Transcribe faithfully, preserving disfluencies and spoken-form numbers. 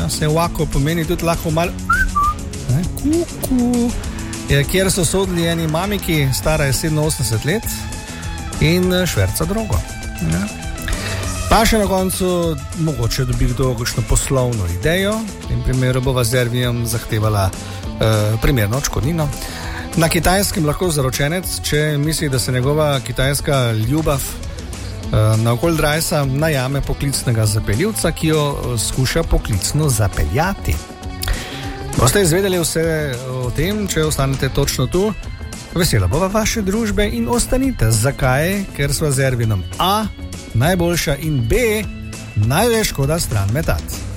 se vako pomeni tudi lahko malo kuku, kjer so sodili eni mamiki, stara je sedeminosemdeset let in šverca drogo. Ja. Pa še na koncu mogoče dobi kdo kakšno poslovno idejo, v tem primeru bo z Ervijem zahtevala uh, primerno odškodnino. Na Kitajskem lahko zaročenec, če misli, da se njegova kitajska ljubav uh, na okol Drajsa najame poklicnega zapeljivca, ki jo skuša poklicno zapeljati. Boste izvedeli vse o tem, če ostanete točno tu. Vesela bova vaše družbe in ostanite. Zakaj? Ker sva z Ervinom A najboljša in B največ škoda stran metati.